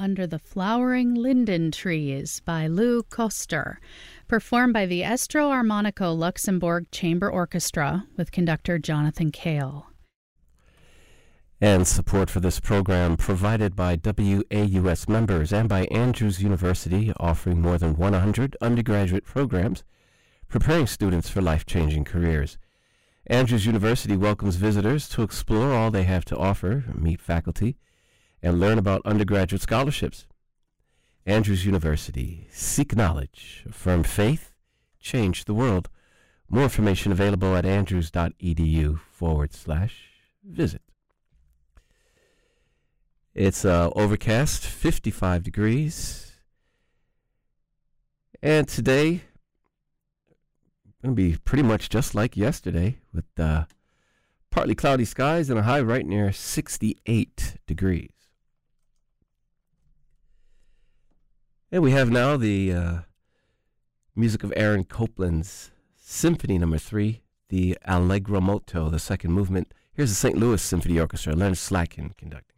Under the Flowering Linden Trees by Lou Koster, performed by the Estro Armonico Luxembourg Chamber Orchestra with conductor Jonathan Kale. And support for this program provided by WAUS members and by Andrews University, offering more than 100 undergraduate programs preparing students for life-changing careers. Andrews University welcomes visitors to explore all they have to offer, meet faculty, and learn about undergraduate scholarships. Andrews University. Seek knowledge, affirm faith, change the world. More information available at andrews.edu/visit. It's overcast, 55 degrees. And today, going to be pretty much just like yesterday with partly cloudy skies and a high right near 68 degrees. And we have now the music of Aaron Copland's Symphony No. 3, the Allegro Moto, the second movement. Here's the St. Louis Symphony Orchestra, Leonard Slatkin conducting.